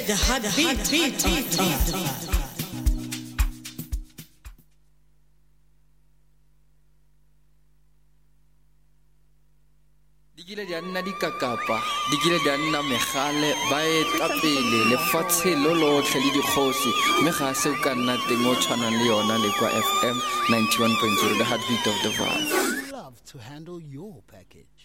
The heartbeat. Dikile di anna dikakapa, dikile di anna megale, ba etapele lefatshe lo lotlhe le dikgosi, mme ga se o ka nna teng o tshwanang le yona le kwa FM 91.0, the heartbeat of the Vaal. Love to handle your package.